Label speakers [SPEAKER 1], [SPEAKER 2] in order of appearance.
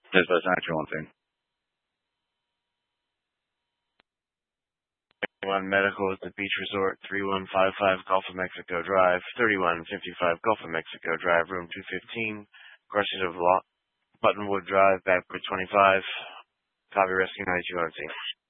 [SPEAKER 1] Dispatch 921.
[SPEAKER 2] One Medical is the Beach Resort, 3155 Gulf of Mexico Drive, 3155 Gulf of Mexico Drive, room 215, Crushers of Buttonwood Drive, Backwood 25. Copy, Rescue 92 RT.